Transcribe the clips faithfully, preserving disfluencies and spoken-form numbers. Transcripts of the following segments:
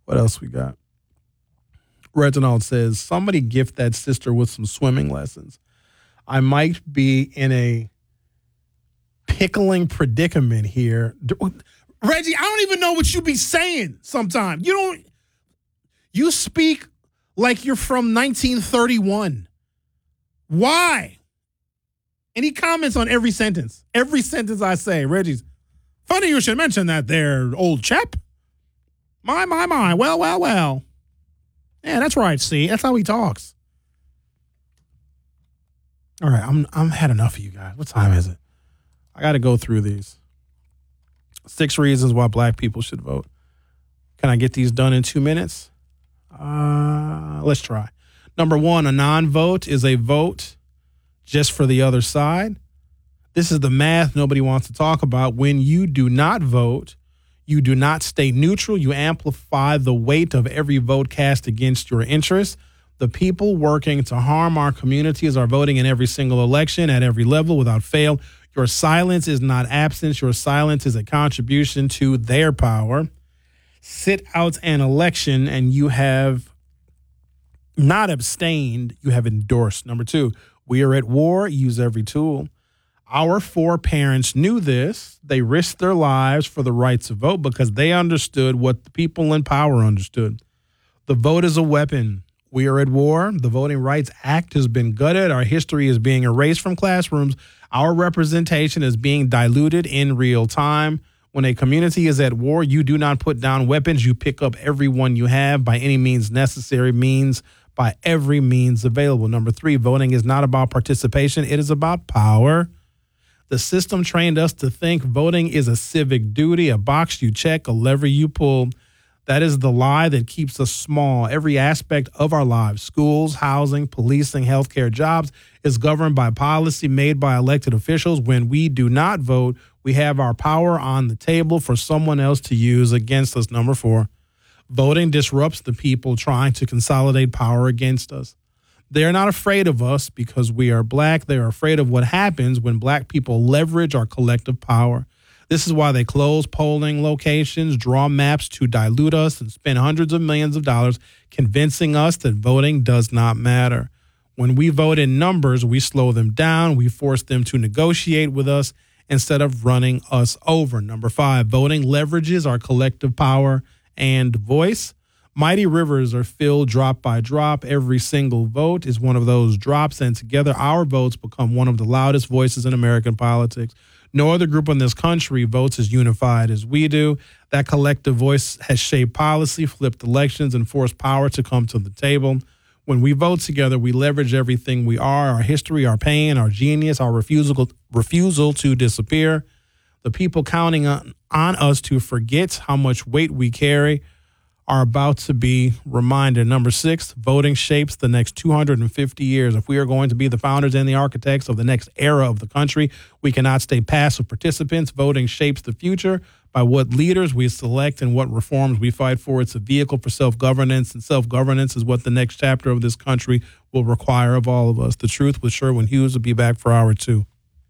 What else we got? Reginald says, somebody gift that sister with some swimming lessons. I might be in a pickling predicament here. Reggie, I don't even know what you be saying sometimes. You don't, you speak like you're from nineteen thirty-one. Why? And he comments on every sentence. Every sentence I say, Reggie's, funny you should mention that there, old chap. My, my, my. Well, well, well. Yeah, that's right, see. That's how he talks. All right, I'm I'm had enough of you guys. What time is it? I got to go through these. Six reasons why black people should vote. Can I get these done in two minutes? Uh, let's try. Number one, a non-vote is a vote just for the other side. This is the math nobody wants to talk about. When you do not vote, you do not stay neutral. You amplify the weight of every vote cast against your interests. The people working to harm our communities are voting in every single election at every level without fail. Your silence is not absence. Your silence is a contribution to their power. Sit out an election and you have not abstained, you have endorsed. Number two, we are at war. Use every tool. Our foreparents knew this. They risked their lives for the right to vote because they understood what the people in power understood. The vote is a weapon. We are at war. The Voting Rights Act has been gutted. Our history is being erased from classrooms. Our representation is being diluted in real time. When a community is at war, you do not put down weapons. You pick up every one you have by any means necessary, means by every means available. Number three, voting is not about participation. It is about power. The system trained us to think voting is a civic duty, a box you check, a lever you pull. That is the lie that keeps us small. Every aspect of our lives, schools, housing, policing, healthcare, jobs, is governed by policy made by elected officials. When we do not vote, we have our power on the table for someone else to use against us. Number four, voting disrupts the people trying to consolidate power against us. They're not afraid of us because we are black. They're afraid of what happens when black people leverage our collective power. This is why they close polling locations, draw maps to dilute us, and spend hundreds of millions of dollars convincing us that voting does not matter. When we vote in numbers, we slow them down. We force them to negotiate with us instead of running us over. Number five, voting leverages our collective power and voice. Mighty rivers are filled drop by drop. Every single vote is one of those drops, and together our votes become one of the loudest voices in American politics. No other group in this country votes as unified as we do. That collective voice has shaped policy, flipped elections, and forced power to come to the table. When we vote together, we leverage everything we are, our history, our pain, our genius, our refusal, refusal to disappear. The people counting on, on us to forget how much weight we carry are about to be reminded. Number six, voting shapes the next two hundred fifty years. If we are going to be the founders and the architects of the next era of the country, we cannot stay passive participants. Voting shapes the future by what leaders we select and what reforms we fight for. It's a vehicle for self-governance, and self-governance is what the next chapter of this country will require of all of us. The Truth with Sherwin Hughes will be back for hour two.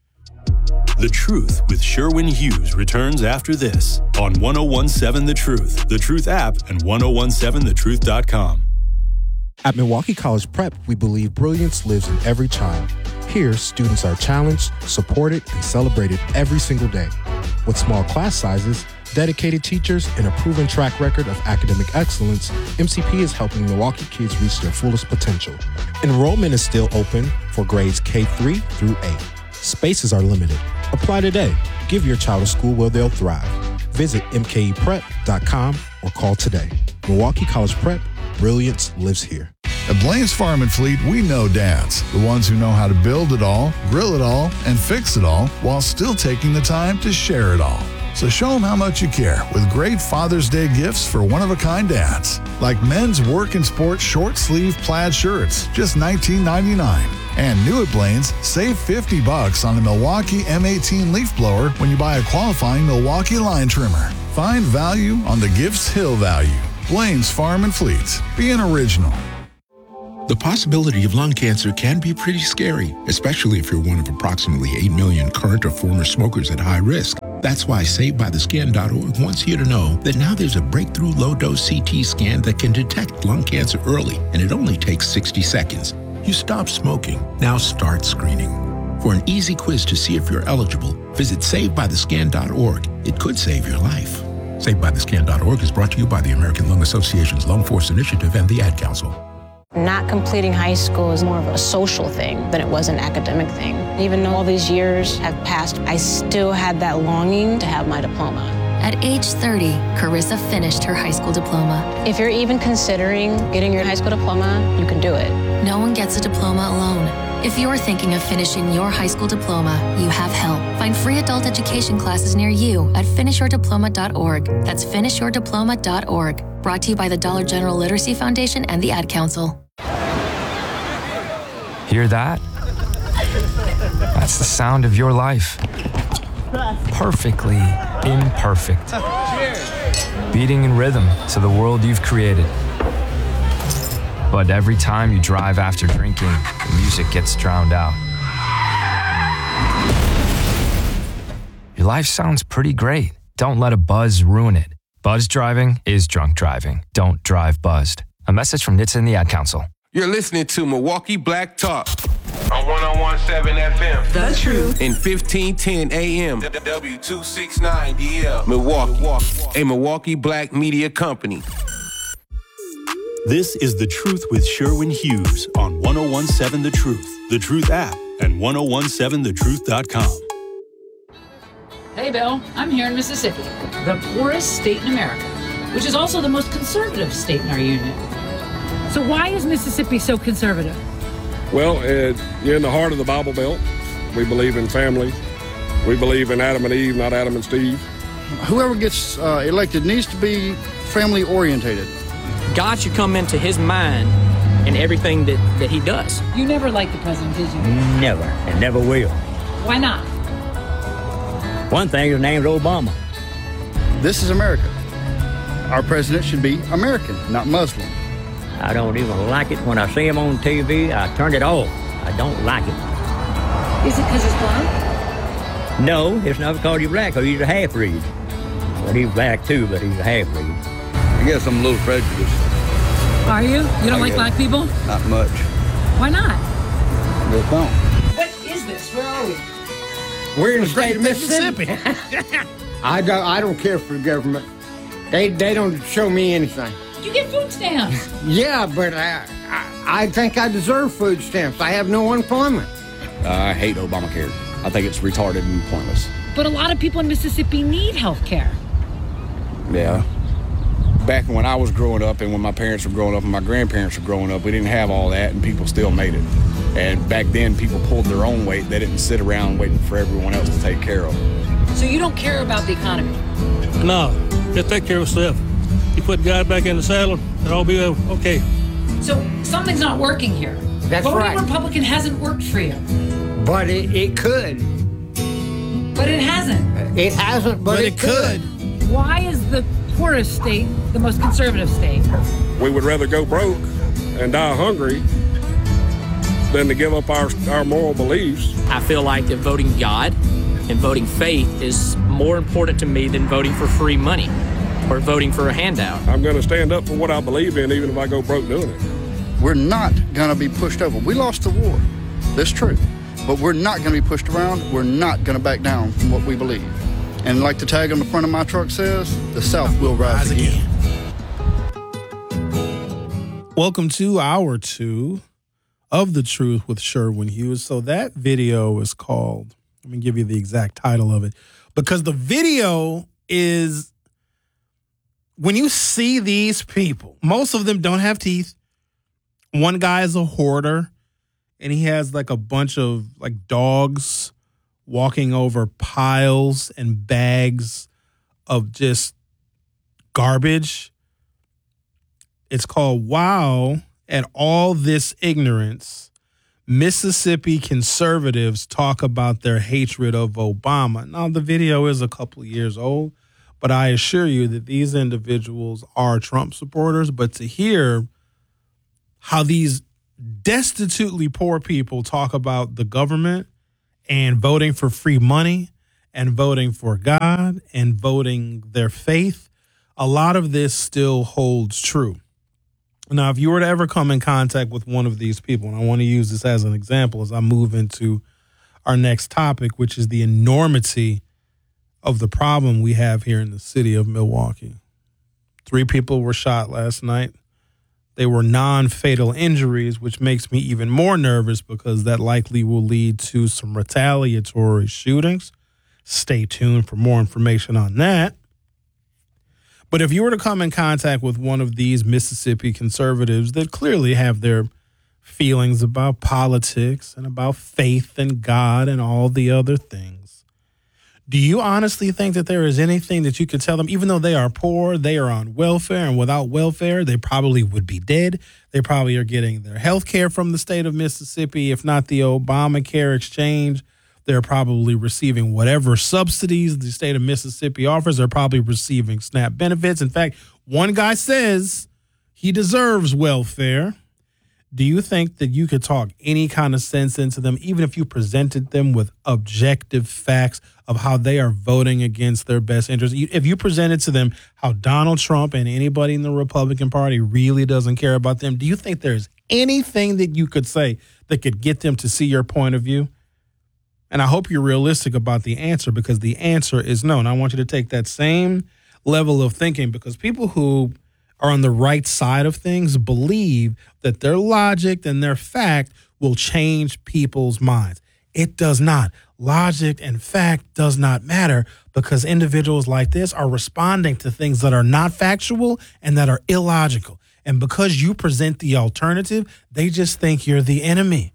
The Truth with Sherwin Hughes returns after this on ten seventeen The Truth, The Truth app, and ten seventeen the truth dot com. At Milwaukee College Prep, we believe brilliance lives in every child. Here, students are challenged, supported, and celebrated every single day. With small class sizes, dedicated teachers, and a proven track record of academic excellence, M C P is helping Milwaukee kids reach their fullest potential. Enrollment is still open for grades K three through eight. Spaces are limited. Apply today. Give your child a school where they'll thrive. Visit m k e prep dot com or call today. Milwaukee College Prep, brilliance lives here. At Blaine's Farm and Fleet, we know dads, the ones who know how to build it all, grill it all, and fix it all while still taking the time to share it all. So show them how much you care with great Father's Day gifts for one-of-a-kind dads, like men's work and sport short-sleeve plaid shirts, just nineteen ninety-nine. And new at Blaine's, save fifty bucks on the Milwaukee M eighteen leaf blower when you buy a qualifying Milwaukee line trimmer. Find value on the gift's hill value. Blaine's Farm and Fleet. Be an original. The possibility of lung cancer can be pretty scary, especially if you're one of approximately eight million current or former smokers at high risk. That's why Saved By The Scan dot org wants you to know that now there's a breakthrough low-dose C T scan that can detect lung cancer early, and it only takes sixty seconds. You stop smoking. Now start screening. For an easy quiz to see if you're eligible, visit Saved By The Scan dot org. It could save your life. Saved By The Scan dot org is brought to you by the American Lung Association's Lung Force Initiative and the Ad Council. Not completing high school is more of a social thing than it was an academic thing. Even though all these years have passed, I still had that longing to have my diploma. At age thirty, Carissa finished her high school diploma. If you're even considering getting your high school diploma, you can do it. No one gets a diploma alone. If you're thinking of finishing your high school diploma, you have help. Find free adult education classes near you at finish your diploma dot org. That's finish your diploma dot org. Brought to you by the Dollar General Literacy Foundation and the Ad Council. Hear that? That's the sound of your life. Perfectly imperfect. Beating in rhythm to the world you've created. But every time you drive after drinking, the music gets drowned out. Your life sounds pretty great. Don't let a buzz ruin it. Buzz driving is drunk driving. Don't drive buzzed. A message from N H T S A and the Ad Council. You're listening to Milwaukee Black Talk on one oh one seven F M. The Truth. And fifteen ten A M. W two sixty-nine D L. Milwaukee. A Milwaukee Black media company. This is The Truth with Sherwin Hughes on one oh one seven The Truth, The Truth app, and ten seventeen the truth dot com. Hey, Bill, I'm here in Mississippi, the poorest state in America, which is also the most conservative state in our union. So why is Mississippi so conservative? Well, uh, you're in the heart of the Bible Belt. We believe in family. We believe in Adam and Eve, not Adam and Steve. Whoever gets uh, elected needs to be family-orientated. God should come into his mind in everything that, that he does. You never liked the president, did you? Never, and never will. Why not? One thing, his name's Obama. This is America. Our president should be American, not Muslim. I don't even like it. When I see him on T V, I turn it off. I don't like it. Is it because he's black? No, it's not because he's black, because he's a half-breed. Well, he's black too, but he's a half-breed. I guess I'm a little prejudiced. Are you? You don't I like black people? Not much. Why not? Just don't. What is this? Where are we? We're in the state of Mississippi. I don't. I don't care for the government. They they don't show me anything. You get food stamps. Yeah, but I, I I think I deserve food stamps. I have no employment. Uh, I hate Obamacare. I think it's retarded and pointless. But a lot of people in Mississippi need health care. Yeah. Back when I was growing up and when my parents were growing up and my grandparents were growing up, we didn't have all that and people still made it. And back then, people pulled their own weight. They didn't sit around waiting for everyone else to take care of them. So you don't care about the economy? No, just take care of yourself. You put God back in the saddle, and I'll be okay. So something's not working here. That's Voting right. Republican hasn't worked for you. But it, it could. But it hasn't. It hasn't, but, but it, it could. could. Why is the poorest state the most conservative state? We would rather go broke and die hungry than to give up our, our moral beliefs. I feel like that voting God and voting faith is more important to me than voting for free money or voting for a handout. I'm going to stand up for what I believe in, even if I go broke doing it. We're not going to be pushed over. We lost the war. That's true. But we're not going to be pushed around. We're not going to back down from what we believe. And like the tag on the front of my truck says, the South will rise again. Welcome to hour two of The Truth with Sherwin Hughes. So that video is called, let me give you the exact title of it, because the video is, when you see these people, most of them don't have teeth. One guy is a hoarder, and he has like a bunch of like dogs walking over piles and bags of just garbage. It's called Wow at All This Ignorance. Mississippi conservatives talk about their hatred of Obama. Now, the video is a couple of years old, but I assure you that these individuals are Trump supporters. But to hear how these destitutely poor people talk about the government and voting for free money and voting for God and voting their faith, a lot of this still holds true. Now, if you were to ever come in contact with one of these people, and I want to use this as an example as I move into our next topic, which is the enormity of the problem we have here in the city of Milwaukee. Three people were shot last night. They were non-fatal injuries, which makes me even more nervous because that likely will lead to some retaliatory shootings. Stay tuned for more information on that. But if you were to come in contact with one of these Mississippi conservatives that clearly have their feelings about politics and about faith and God and all the other things, do you honestly think that there is anything that you could tell them, even though they are poor, they are on welfare, and without welfare, they probably would be dead. They probably are getting their health care from the state of Mississippi, if not the Obamacare exchange. They're probably receiving whatever subsidies the state of Mississippi offers. They're probably receiving SNAP benefits. In fact, one guy says he deserves welfare. Do you think that you could talk any kind of sense into them, even if you presented them with objective facts of how they are voting against their best interests? If you presented to them how Donald Trump and anybody in the Republican Party really doesn't care about them, do you think there's anything that you could say that could get them to see your point of view? And I hope you're realistic about the answer, because the answer is no. And I want you to take that same level of thinking, because people who are on the right side of things believe that their logic and their fact will change people's minds. It does not. Logic and fact does not matter, because individuals like this are responding to things that are not factual and that are illogical. And because you present the alternative, they just think you're the enemy.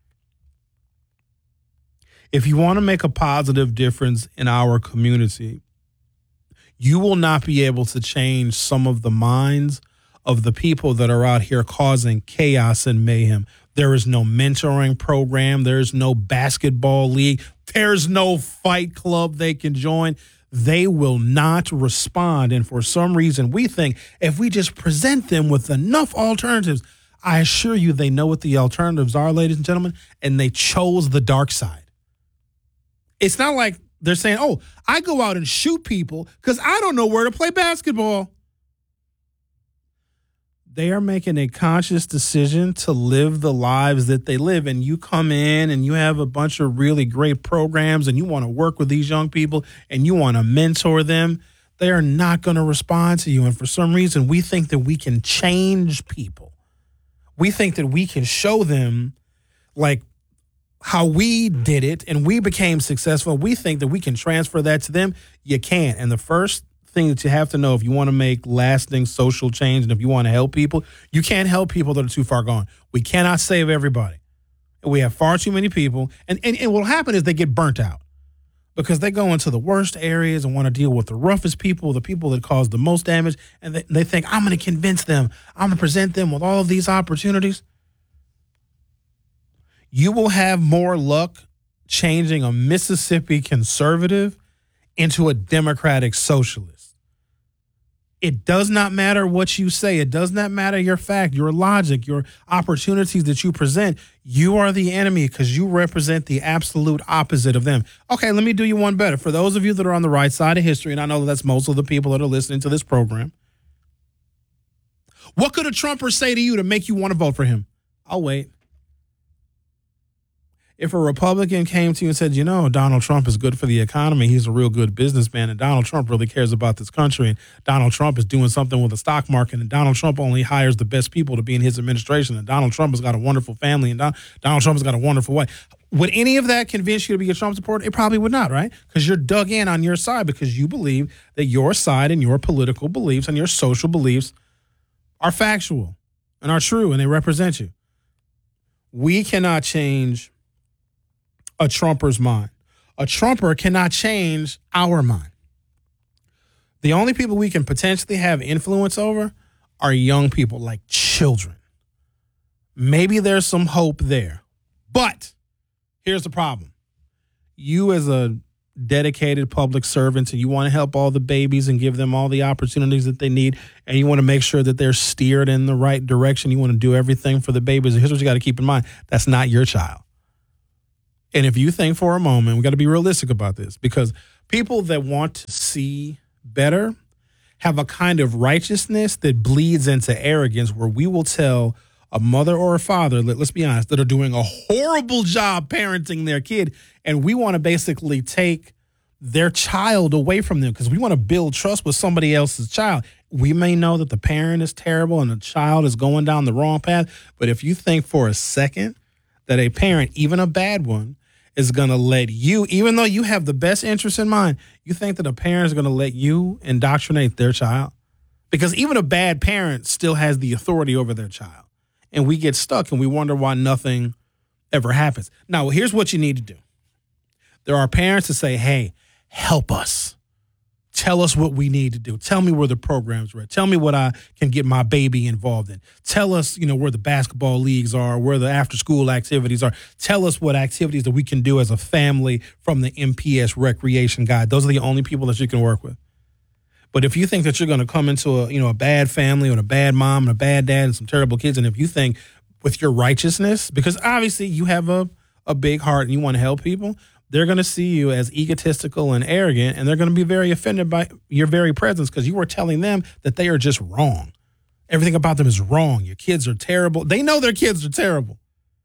If you want to make a positive difference in our community, you will not be able to change some of the minds of the people that are out here causing chaos and mayhem. There is no mentoring program. There's no basketball league. There's no fight club they can join. They will not respond. And for some reason, we think if we just present them with enough alternatives, I assure you they know what the alternatives are, ladies and gentlemen, and they chose the dark side. It's not like they're saying, oh, I go out and shoot people because I don't know where to play basketball. They are making a conscious decision to live the lives that they live. And you come in and you have a bunch of really great programs and you want to work with these young people and you want to mentor them. They are not going to respond to you. And for some reason, we think that we can change people. We think that we can show them like how we did it and we became successful. We think that we can transfer that to them. You can't. And the first thing that you have to know, if you want to make lasting social change and if you want to help people, you can't help people that are too far gone. We cannot save everybody. We have far too many people. And, and, and what will happen is they get burnt out because they go into the worst areas and want to deal with the roughest people, the people that cause the most damage. And they, they think, I'm going to convince them. I'm going to present them with all of these opportunities. You will have more luck changing a Mississippi conservative into a Democratic socialist. It does not matter what you say. It does not matter your fact, your logic, your opportunities that you present. You are the enemy because you represent the absolute opposite of them. Okay, let me do you one better. For those of you that are on the right side of history, and I know that that's most of the people that are listening to this program, what could a Trumper say to you to make you want to vote for him? I'll wait. If a Republican came to you and said, you know, Donald Trump is good for the economy, he's a real good businessman, and Donald Trump really cares about this country, and Donald Trump is doing something with the stock market, and Donald Trump only hires the best people to be in his administration, and Donald Trump has got a wonderful family, and Don- Donald Trump has got a wonderful wife. Would any of that convince you to be a Trump supporter? It probably would not, right? Because you're dug in on your side because you believe that your side and your political beliefs and your social beliefs are factual and are true, and they represent you. We cannot change a Trumper's mind. A Trumper cannot change our mind. The only people we can potentially have influence over are young people, like children. Maybe there's some hope there. But here's the problem. You as a dedicated public servant and you want to help all the babies and give them all the opportunities that they need, and you want to make sure that they're steered in the right direction. You want to do everything for the babies. And here's what you got to keep in mind. That's not your child. And if you think for a moment, we got to be realistic about this, because People that want to see better have a kind of righteousness that bleeds into arrogance, where we will tell a mother or a father, let, let's be honest, that are doing a horrible job parenting their kid, and we want to basically take their child away from them because we want to build trust with somebody else's child. We may know that the parent is terrible and the child is going down the wrong path, but if you think for a second that a parent, even a bad one, is going to let you, even though you have the best interest in mind, you think that a parent is going to let you indoctrinate their child? Because even a bad parent still has the authority over their child. And we get stuck and we wonder why nothing ever happens. Now, here's what you need to do. There are parents that say, hey, help us. Tell us what we need to do. Tell me where the programs are at. Tell me what I can get my baby involved in. Tell us, you know, where the basketball leagues are, where the after-school activities are. Tell us what activities that we can do as a family from the M P S Recreation Guide. Those are the only people that you can work with. But if you think that you're going to come into a, you know, a bad family or a bad mom and a bad dad and some terrible kids, and if you think with your righteousness, because obviously you have a, a big heart and you want to help people, they're going to see you as egotistical and arrogant, and they're going to be very offended by your very presence because you are telling them that they are just wrong. Everything about them is wrong. Your kids are terrible. They know their kids are terrible.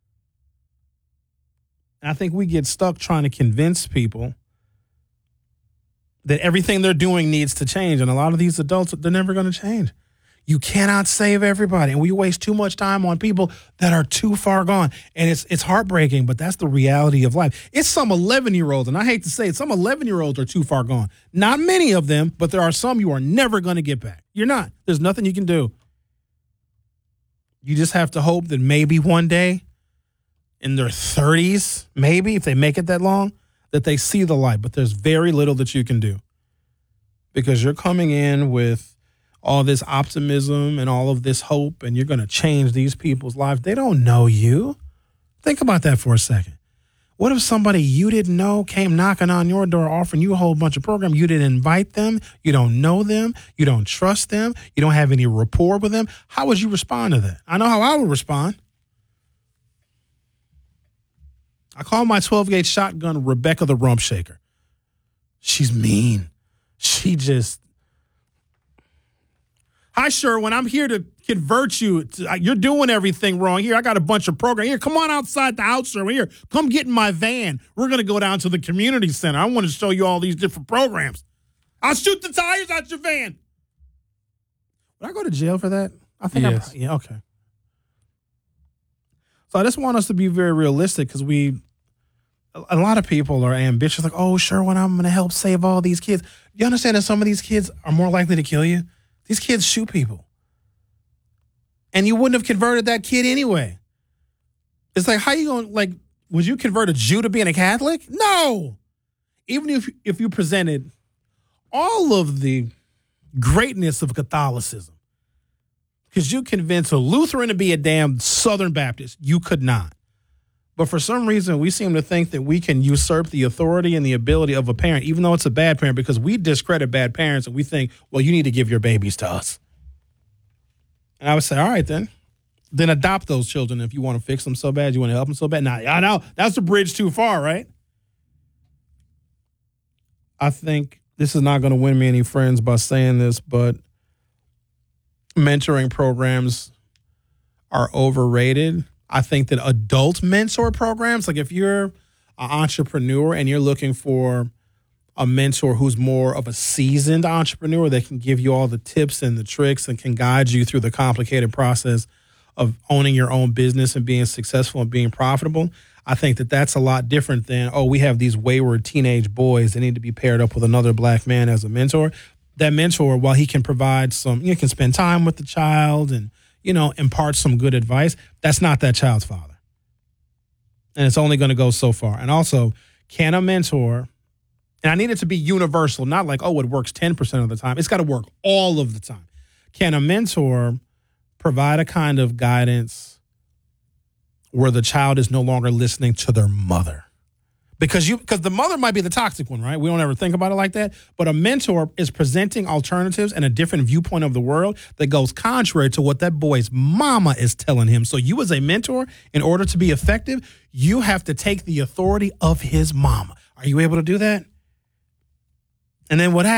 And I think we get stuck trying to convince people that everything they're doing needs to change. And a lot of these adults, they're never going to change. You cannot save everybody. And we waste too much time on people that are too far gone. And it's it's heartbreaking, but that's the reality of life. It's some eleven-year-olds, and I hate to say it, some eleven-year-olds are too far gone. Not many of them, but there are some you are never going to get back. You're not. There's nothing you can do. You just have to hope that maybe one day in their thirties, maybe, if they make it that long, that they see the light, but there's very little that you can do because you're coming in with all this optimism and all of this hope, and you're going to change these people's lives. They don't know you. Think about that for a second. What if somebody you didn't know came knocking on your door offering you a whole bunch of programs? You didn't invite them. You don't know them. You don't trust them. You don't have any rapport with them. How would you respond to that? I know how I would respond. I call my twelve gauge shotgun Rebecca the Rump Shaker. She's mean. She just, hi, Sherwin, I'm here to convert you. To, you're doing everything wrong. Here, I got a bunch of programs. Here, come on outside the house, Sherwin. Here, come get in my van. We're going to go down to the community center. I want to show you all these different programs. I'll shoot the tires out your van. Would I go to jail for that? I think Yes. I, yeah, okay. So I just want us to be very realistic because we, a lot of people are ambitious, like, oh, Sherwin, I'm going to help save all these kids. You understand that some of these kids are more likely to kill you? These kids shoot people. And you wouldn't have converted that kid anyway. It's like, how you going, like, would you convert a Jew to being a Catholic? No. Even if, if you presented all of the greatness of Catholicism, because you convince a Lutheran to be a damn Southern Baptist, you could not. But for some reason, we seem to think that we can usurp the authority and the ability of a parent, even though it's a bad parent, because we discredit bad parents and we think, well, you need to give your babies to us. And I would say, all right, then. Then adopt those children if you want to fix them so bad, you want to help them so bad. Now, I know that's a bridge too far, right? I think this is not going to win me any friends by saying this, but mentoring programs are overrated. I think that adult mentor programs, like if you're an entrepreneur and you're looking for a mentor who's more of a seasoned entrepreneur that can give you all the tips and the tricks and can guide you through the complicated process of owning your own business and being successful and being profitable, I think that that's a lot different than, oh, we have these wayward teenage boys that need to be paired up with another black man as a mentor. That mentor, while he can provide some, you can spend time with the child and, you know, impart some good advice, that's not that child's father. And it's only going to go so far. And also, can a mentor, and I need it to be universal, not like, oh, it works ten percent of the time. It's got to work all of the time. Can a mentor provide a kind of guidance where the child is no longer listening to their mother? Because you, because the mother might be the toxic one, right? We don't ever think about it like that. But a mentor is presenting alternatives and a different viewpoint of the world that goes contrary to what that boy's mama is telling him. So you as a mentor, in order to be effective, you have to take the authority of his mama. Are you able to do that? And then what happened?